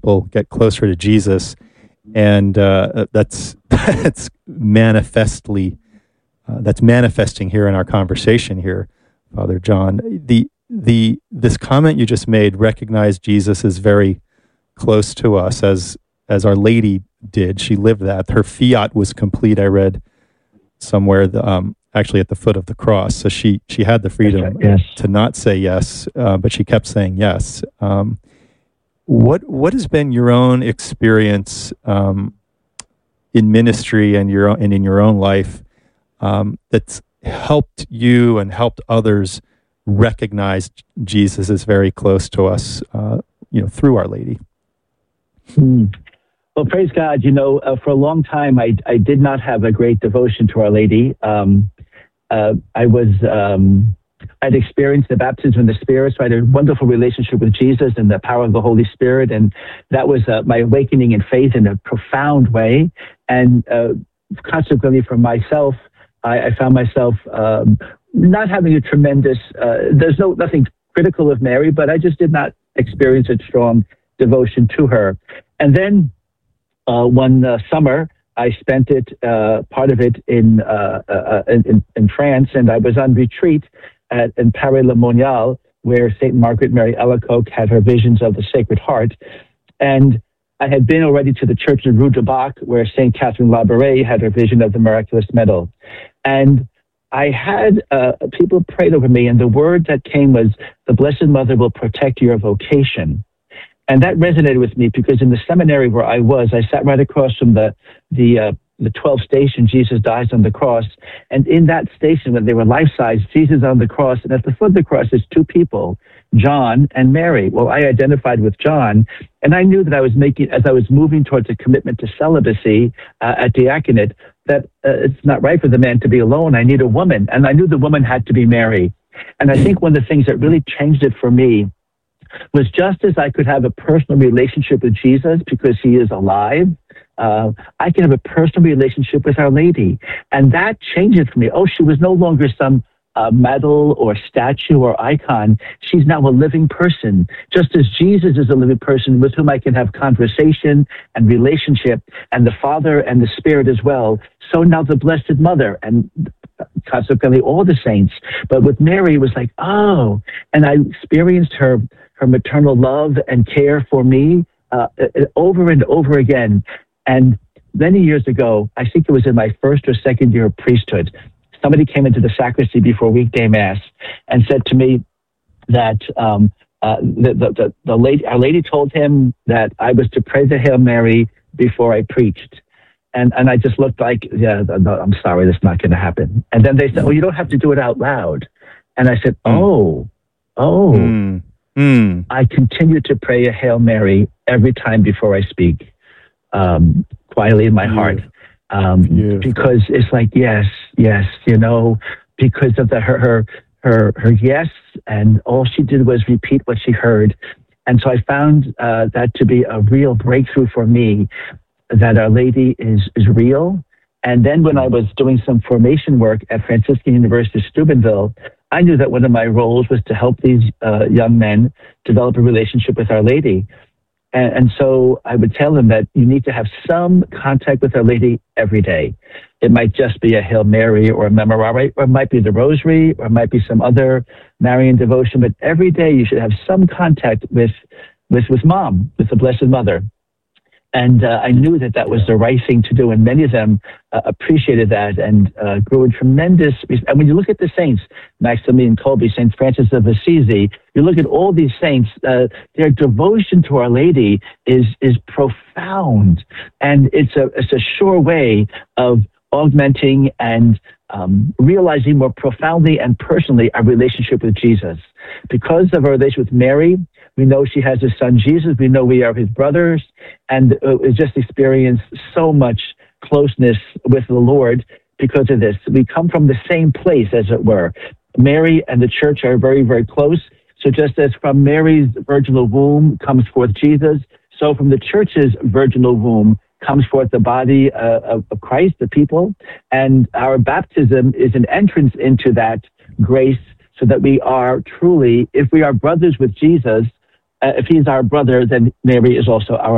people get closer to Jesus, and that's that's manifesting here in our conversation here, Father John. This comment you just made, recognize Jesus is very close to us, as Our Lady did. She lived that. Her fiat was complete. I read somewhere, actually at the foot of the cross. So she had the freedom to not say yes, but she kept saying yes. What has been your own experience in ministry and in your own life that's helped you and helped others recognize Jesus is very close to us, through Our Lady? Well, praise God. For a long time, I did not have a great devotion to Our Lady. I'd experienced the baptism in the Spirit, so I had a wonderful relationship with Jesus and the power of the Holy Spirit, and that was my awakening in faith in a profound way. And consequently, for myself, I found myself not having a tremendous. There's nothing critical of Mary, but I just did not experience a strong devotion to her. And then one summer, I spent part of it in France, and I was on retreat in Paris-le-Monial, where St. Margaret Mary Alacoque had her visions of the Sacred Heart. And I had been already to the church in Rue du Bac, where St. Catherine Labouré had her vision of the Miraculous Medal. And I had people prayed over me, and the word that came was, "The Blessed Mother will protect your vocation." And that resonated with me because in the seminary where I was, I sat right across from the 12th station, Jesus dies on the cross. And in that station, when they were life-size, Jesus on the cross, and at the foot of the cross is two people, John and Mary. Well, I identified with John, and I knew that as I was moving towards a commitment to celibacy at diaconate, that it's not right for the man to be alone. I need a woman. And I knew the woman had to be Mary. And I think one of the things that really changed it for me was just as I could have a personal relationship with Jesus because he is alive, I can have a personal relationship with Our Lady. And that changed it for me. Oh, she was no longer some medal or statue or icon. She's now a living person. Just as Jesus is a living person with whom I can have conversation and relationship, and the Father and the Spirit as well, so now the Blessed Mother, and consequently all the saints. But with Mary, it was like, oh, and I experienced her maternal love and care for me over and over again. And many years ago, I think it was in my first or second year of priesthood, somebody came into the sacristy before weekday mass and said to me that Our Lady told him that I was to pray the Hail Mary before I preached. And I just looked like, no, I'm sorry, that's not going to happen. And then they said, well, you don't have to do it out loud. And I said, I continue to pray a Hail Mary every time before I speak, quietly in my heart. Because it's like, yes, because of her yes, and all she did was repeat what she heard. And so I found that to be a real breakthrough for me, that Our Lady is real. And then when I was doing some formation work at Franciscan University Steubenville, I knew that one of my roles was to help these young men develop a relationship with Our Lady. And so I would tell them that you need to have some contact with Our Lady every day. It might just be a Hail Mary or a Memorare, or it might be the Rosary, or it might be some other Marian devotion, but every day you should have some contact with Mom, with the Blessed Mother. And I knew that was the right thing to do, and many of them appreciated that and grew in tremendous. And when you look at the saints, Maximilian Kolbe, St. Francis of Assisi, you look at all these saints, their devotion to Our Lady is profound, and it's a sure way of augmenting and realizing more profoundly and personally our relationship with Jesus. Because of our relationship with Mary, we know she has a son, Jesus. We know we are his brothers, and we just experienced so much closeness with the Lord because of this. We come from the same place, as it were. Mary and the church are very, very close. So just as from Mary's virginal womb comes forth Jesus, so from the church's virginal womb comes forth the body of Christ, the people. And our baptism is an entrance into that grace, so that we are truly, if we are brothers with Jesus, if he's our brother, then Mary is also our